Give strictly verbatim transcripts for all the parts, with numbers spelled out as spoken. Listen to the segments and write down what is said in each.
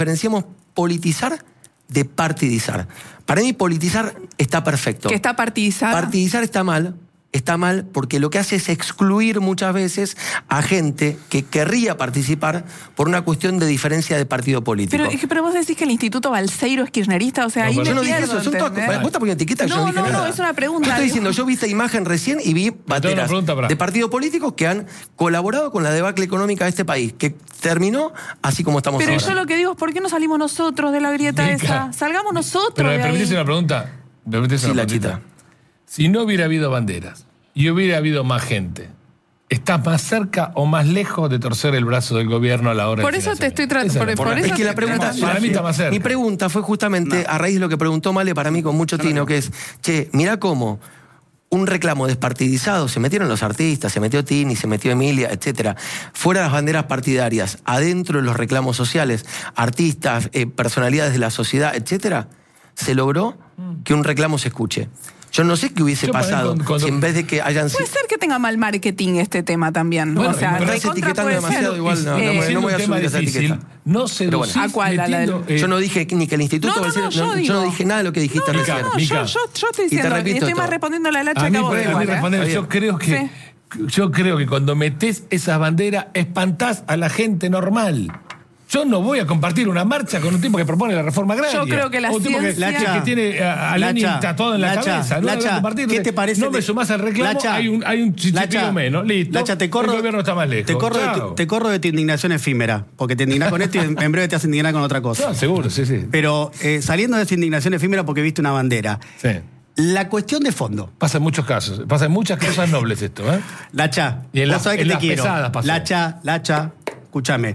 Diferenciamos politizar de partidizar. Para mí politizar está perfecto. ¿Que está partidizar? Partidizar está mal. Está mal porque lo que hace es excluir muchas veces a gente que querría participar por una cuestión de diferencia de partido político. Pero, es que, pero vos decís que el Instituto Balseiro es kirchnerista, o sea, no, ahí me yo no dije pierdo, eso, son todas, vos estás poniendo etiquetas, no, yo no dije no, nada. No, es una pregunta. Yo estoy diciendo, yo vi esta imagen recién y vi banderas de partidos políticos que han colaborado con la debacle económica de este país, que terminó así como estamos pero ahora. Pero yo lo que digo es, ¿por qué no salimos nosotros de la grieta Mica. esa? Salgamos nosotros Pero de me permitís ahí. una pregunta. ¿Me permitís Sí, una la preguntita? chita. Si no hubiera habido banderas y hubiera habido más gente, ¿estás más cerca o más lejos de torcer el brazo del gobierno a la hora Por de eso te estoy tratando. Esa es la Por, por pregunta. eso Es que la pregunta, Para mí está más cerca. mi pregunta fue justamente a raíz de lo que preguntó Male para mí con mucho tino, que es, che, mirá cómo un reclamo despartidizado, se metieron los artistas, se metió Tini, se metió Emilia, etcétera, fuera de las banderas partidarias, adentro de los reclamos sociales, artistas, eh, personalidades de la sociedad, etcétera, se logró que un reclamo se escuche. Yo no sé qué hubiese Yo pasado cuando, cuando... si en vez de que hayan... Puede ser que tenga mal marketing este tema también. Bueno, o sea, pero estás recontra etiquetando puede demasiado ser. igual, no, Eh, no, me- no me voy a tema subir a esa difícil, etiqueta. no seducís ¿A cuál? A la del- metiendo, eh, Yo no dije ni que el instituto... No, no, no, va a ser- yo no, digo- yo no dije nada de lo que dijiste No, no, recién. no, yo, Mica. yo, yo estoy Y te diciendo, repito estoy más esto. respondiendo a la lacha A que mí, a vos por- a mí igual, ¿eh? responder, yo creo que Sí. yo creo que cuando metés esas banderas espantás a la gente normal. Yo no voy a compartir una marcha con un tipo que propone la reforma agraria. Yo creo que la o un tipo que, ciencia- que tiene a, a Lenin Lacha, tatuado en la Lacha, cabeza. No lo voy a Lacha, compartir. ¿qué te parece No me de- sumás al reclamo, Lacha, hay un, hay un chichipillo Lacha, menos. Listo. Lacha, te corro, el gobierno está más lejos. Te corro, de Chao. tu, te corro de tu indignación efímera, porque te indignás con esto y en, en breve te vas a indignar con otra cosa. No, seguro, sí, sí. Pero eh, saliendo de esa indignación efímera porque viste una bandera, Sí. la cuestión de fondo. Pasa en muchos casos. Pasa en muchas cosas nobles esto, ¿eh? Lacha, Y en vos la- sabés que en te las quiero. pesadas pasó. Lacha, Lacha, escúchame.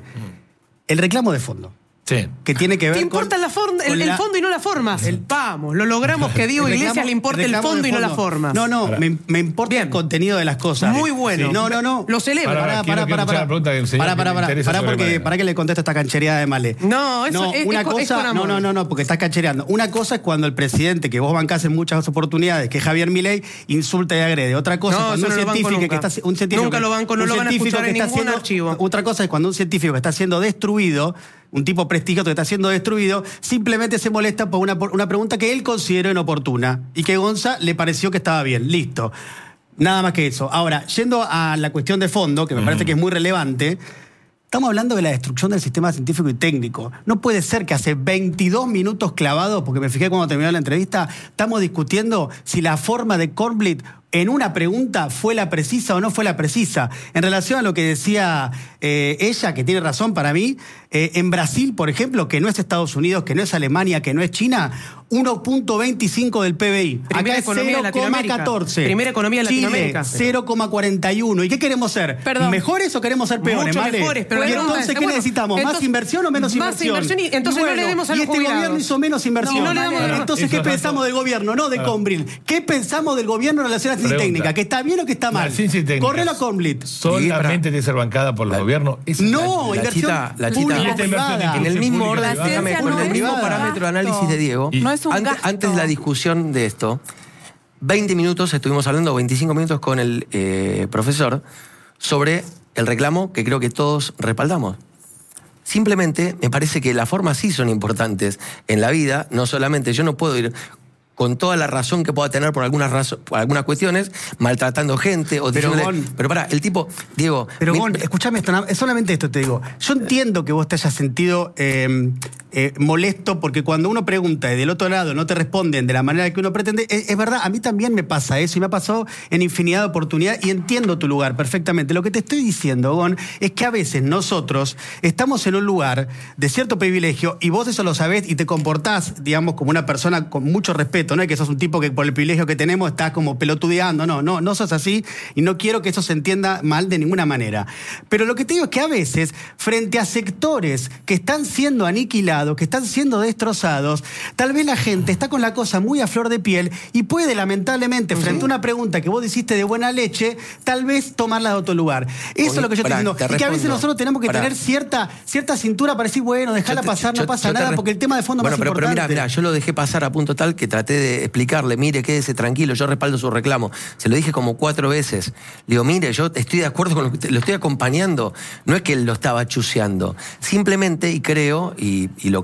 El reclamo de fondo, Sí. que tiene que ver Te importa con, la forma, el, con el la- fondo y no la forma. Vamos, lo logramos que Diego el reclamo- Iglesias le importa el reclamo fondo de y no la forma. No, no, Ahora. me, me importa Bien. el contenido de las cosas. Muy bueno. Sí. No, no, no. Lo celebro. Pará, Pará, quiero- pará, quiero pará, escuchar pará. la pregunta del señor Pará, que pará, me pará, interesa pará, porque, sobremanera. para que le contesto esta canchereada de Male. No, eso no, es- una es con- es cosa, con amor. no, no, no, no, porque estás cachereando. Una cosa es cuando el presidente, que vos bancás en muchas oportunidades, que es Javier Milei, insulta y agrede. Otra cosa No, es cuando eso un no lo banco científico que nunca. está un científico Nunca que- lo banco, no un lo van a científico escuchar que en está ningún siendo- archivo. Otra cosa es cuando un científico que está siendo destruido, un tipo prestigioso que está siendo destruido, simplemente se molesta por una, por una pregunta que él consideró inoportuna y que Gonza le pareció que estaba bien. Listo. Nada más que eso. Ahora, yendo a la cuestión de fondo, que me parece que es muy relevante, estamos hablando de la destrucción del sistema científico y técnico. No puede ser que hace veintidós minutos clavados, porque me fijé cuando terminó la entrevista, estamos discutiendo si la forma de Kornblit en una pregunta fue la precisa o no fue la precisa. En relación a lo que decía eh, ella, que tiene razón para mí, eh, en Brasil, por ejemplo, que no es Estados Unidos, que no es Alemania, que no es China, uno punto veinticinco del P B I. Primera Acá es economía de cero coma Latinoamérica. catorce. Primera economía de Chile, Latinoamérica. cero coma cuarenta y uno. ¿Y qué queremos ser? Perdón. ¿Mejores o queremos ser peores? Mucho Male? mejores, pero ¿Y la entonces pregunta es, qué bueno, necesitamos? ¿Más entonces, inversión o menos más inversión? inversión y entonces no le demos a y los este jubilados. gobierno hizo menos inversión. No, no le damos a los- Entonces, Eso ¿qué tanto- pensamos del gobierno? No de Ah. Kornblit. ¿Qué pensamos del gobierno en relación a la ciencia Pregunta. técnica? ¿Que está bien o que está mal? La ciencia y técnica. Correlo a Kornblit. Solamente tiene que ser bancada por los gobiernos. Esa es No, La inversión chita- la chita- pública Esta inversión privada. En el mismo Pública orden, y privada. déjame, La con el ciencia mismo no es parámetro de gasto. análisis de Diego, No es un antes, gasto. antes de la discusión de esto, veinte minutos estuvimos hablando, veinticinco minutos con el eh, profesor, sobre el reclamo que creo que todos respaldamos. Simplemente me parece que las formas sí son importantes en la vida, no solamente yo no puedo ir con toda la razón que pueda tener por algunas razo- por algunas cuestiones, maltratando gente o Pero, diciéndole- Gon- pero pará, el tipo, Diego, Pero, mi- Gon, escúchame esto, na- solamente esto te digo. Yo entiendo que vos te hayas sentido eh, eh, molesto porque cuando uno pregunta y del otro lado no te responden de la manera que uno pretende, es, es verdad, a mí también me pasa eso y me ha pasado en infinidad de oportunidades y entiendo tu lugar perfectamente. Lo que te estoy diciendo, Gon, es que a veces nosotros estamos en un lugar de cierto privilegio y vos eso lo sabés y te comportás, digamos, como una persona con mucho respeto. No es que sos un tipo que por el privilegio que tenemos estás como pelotudeando, no, no, no sos así y no quiero que eso se entienda mal de ninguna manera. Pero lo que te digo es que a veces, frente a sectores que están siendo aniquilados, que están siendo destrozados, tal vez la gente está con la cosa muy a flor de piel y puede lamentablemente, frente a una pregunta que vos hiciste de buena leche, tal vez tomarla de otro lugar. Eso Oye, es lo que yo pará, estoy te diciendo. Y que a veces respondo. nosotros tenemos que Pará. tener cierta, cierta cintura para decir, bueno, déjala Yo te- pasar, yo- no pasa yo te nada, res- porque el tema de fondo bueno, es más pero, pero importante. mira, mira, yo lo dejé pasar a punto tal que traté de explicarle, mire, quédese tranquilo, yo respaldo su reclamo. Se lo dije como cuatro veces. Le digo, mire, yo estoy de acuerdo con lo que usted- lo estoy acompañando. No es que él lo estaba chuseando. Simplemente, y creo, y, y lo